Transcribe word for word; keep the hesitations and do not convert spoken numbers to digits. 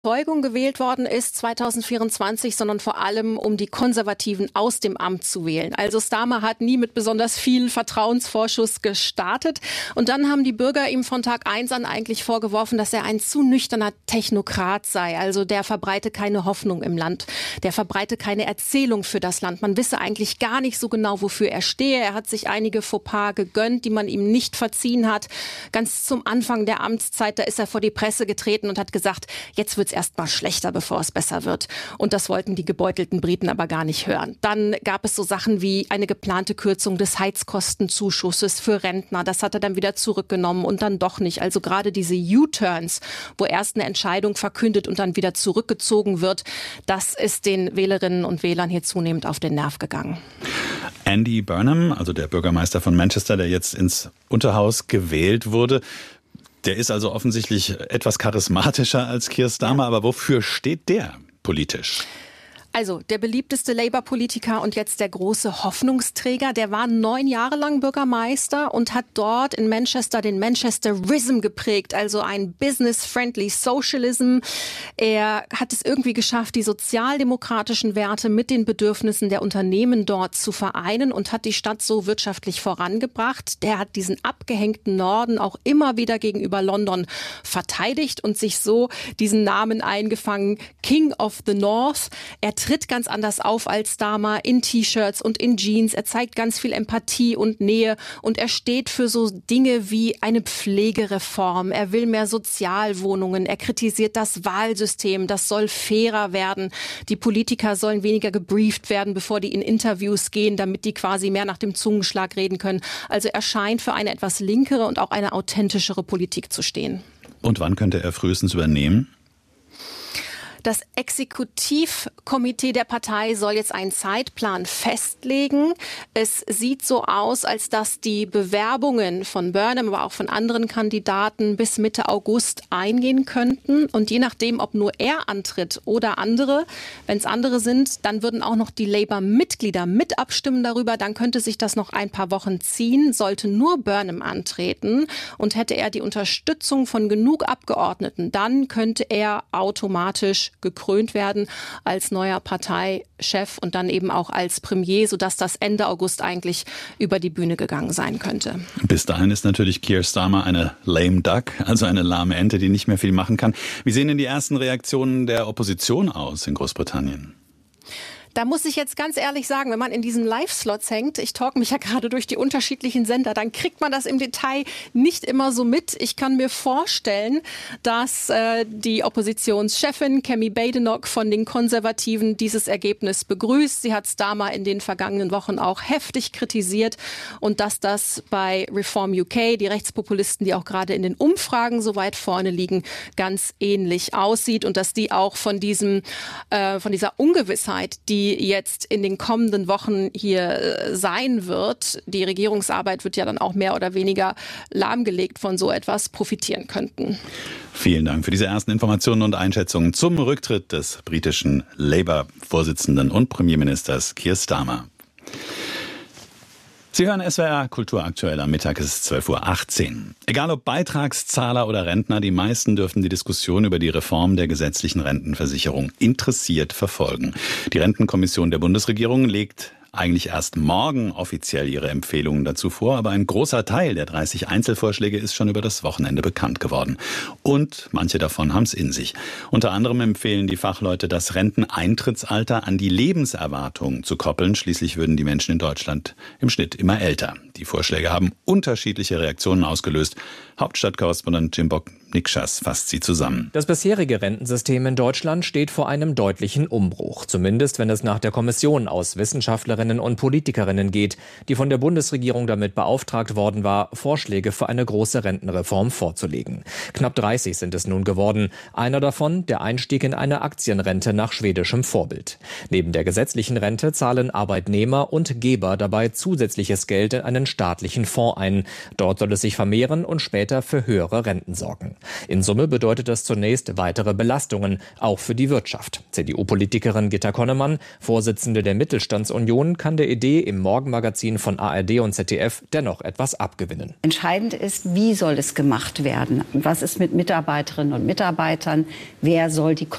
Überzeugung gewählt worden ist zweitausendvierundzwanzig, sondern vor allem, um die Konservativen aus dem Amt zu wählen. Also Starmer hat nie mit besonders viel Vertrauensvorschuss gestartet. Und dann haben die Bürger ihm von Tag eins an eigentlich vorgeworfen, dass er ein zu nüchterner Technokrat sei. Also der verbreite keine Hoffnung im Land. Der verbreite keine Erzählung für das Land. Man wisse eigentlich gar nicht so genau, wofür er stehe. Er hat sich einige Fauxpas gegönnt, die man ihm nicht verziehen hat. Ganz zum Anfang der Amtszeit, da ist er vor die Presse getreten und hat gesagt, jetzt wird erst mal schlechter, bevor es besser wird. Und das wollten die gebeutelten Briten aber gar nicht hören. Dann gab es so Sachen wie eine geplante Kürzung des Heizkostenzuschusses für Rentner. Das hat er dann wieder zurückgenommen und dann doch nicht. Also gerade diese U-Turns, wo erst eine Entscheidung verkündet und dann wieder zurückgezogen wird, das ist den Wählerinnen und Wählern hier zunehmend auf den Nerv gegangen. Andy Burnham, also der Bürgermeister von Manchester, der jetzt ins Unterhaus gewählt wurde, der ist also offensichtlich etwas charismatischer als Keir Starmer, aber wofür steht der politisch? Also der beliebteste Labour-Politiker und jetzt der große Hoffnungsträger, der war neun Jahre lang Bürgermeister und hat dort in Manchester den Manchesterism geprägt, also ein business-friendly Socialism. Er hat es irgendwie geschafft, die sozialdemokratischen Werte mit den Bedürfnissen der Unternehmen dort zu vereinen und hat die Stadt so wirtschaftlich vorangebracht. Der hat diesen abgehängten Norden auch immer wieder gegenüber London verteidigt und sich so diesen Namen eingefangen, King of the North. Er tritt ganz anders auf als Starmer in T-Shirts und in Jeans. Er zeigt ganz viel Empathie und Nähe und er steht für so Dinge wie eine Pflegereform. Er will mehr Sozialwohnungen. Er kritisiert das Wahlsystem. Das soll fairer werden. Die Politiker sollen weniger gebrieft werden, bevor die in Interviews gehen, damit die quasi mehr nach dem Zungenschlag reden können. Also er scheint für eine etwas linkere und auch eine authentischere Politik zu stehen. Und wann könnte er frühestens übernehmen? Das Exekutivkomitee der Partei soll jetzt einen Zeitplan festlegen. Es sieht so aus, als dass die Bewerbungen von Burnham, aber auch von anderen Kandidaten bis Mitte August eingehen könnten. Und je nachdem, ob nur er antritt oder andere, wenn es andere sind, dann würden auch noch die Labour-Mitglieder mit abstimmen darüber. Dann könnte sich das noch ein paar Wochen ziehen. Sollte nur Burnham antreten und hätte er die Unterstützung von genug Abgeordneten, dann könnte er automatisch gekrönt werden als neuer Parteichef und dann eben auch als Premier, sodass das Ende August eigentlich über die Bühne gegangen sein könnte. Bis dahin ist natürlich Keir Starmer eine lame duck, also eine lahme Ente, die nicht mehr viel machen kann. Wie sehen denn die ersten Reaktionen der Opposition aus in Großbritannien? Da muss ich jetzt ganz ehrlich sagen, wenn man in diesen Live-Slots hängt, ich talk mich ja gerade durch die unterschiedlichen Sender, dann kriegt man das im Detail nicht immer so mit. Ich kann mir vorstellen, dass äh, die Oppositionschefin Kemi Badenoch von den Konservativen dieses Ergebnis begrüßt. Sie hat Starmer in den vergangenen Wochen auch heftig kritisiert und dass das bei Reform U K, die Rechtspopulisten, die auch gerade in den Umfragen so weit vorne liegen, ganz ähnlich aussieht und dass die auch von diesem, äh, von dieser Ungewissheit, die die jetzt in den kommenden Wochen hier sein wird, die Regierungsarbeit wird ja dann auch mehr oder weniger lahmgelegt von so etwas, profitieren könnten. Vielen Dank für diese ersten Informationen und Einschätzungen zum Rücktritt des britischen Labour-Vorsitzenden und Premierministers Keir Starmer. Sie hören S W R Kultur aktuell, am Mittag ist es zwölf Uhr achtzehn. Egal ob Beitragszahler oder Rentner, die meisten dürfen die Diskussion über die Reform der gesetzlichen Rentenversicherung interessiert verfolgen. Die Rentenkommission der Bundesregierung legt eigentlich erst morgen offiziell ihre Empfehlungen dazu vor, aber ein großer Teil der dreißig Einzelvorschläge ist schon über das Wochenende bekannt geworden. Und manche davon haben es in sich. Unter anderem empfehlen die Fachleute, das Renteneintrittsalter an die Lebenserwartung zu koppeln. Schließlich würden die Menschen in Deutschland im Schnitt immer älter. Die Vorschläge haben unterschiedliche Reaktionen ausgelöst. Hauptstadtkorrespondent Jim Bock-Nikschas fasst sie zusammen. Das bisherige Rentensystem in Deutschland steht vor einem deutlichen Umbruch. Zumindest wenn es nach der Kommission aus Wissenschaftlerinnen und Politikerinnen geht, die von der Bundesregierung damit beauftragt worden war, Vorschläge für eine große Rentenreform vorzulegen. Knapp dreißig sind es nun geworden. Einer davon der Einstieg in eine Aktienrente nach schwedischem Vorbild. Neben der gesetzlichen Rente zahlen Arbeitnehmer und Geber dabei zusätzliches Geld in einen staatlichen Fonds ein. Dort soll es sich vermehren und später für höhere Renten sorgen. In Summe bedeutet das zunächst weitere Belastungen, auch für die Wirtschaft. C D U-Politikerin Gitta Connemann, Vorsitzende der Mittelstandsunion, kann der Idee im Morgenmagazin von A R D und Z D F dennoch etwas abgewinnen. Entscheidend ist, wie soll es gemacht werden? Was ist mit Mitarbeiterinnen und Mitarbeitern? Wer soll die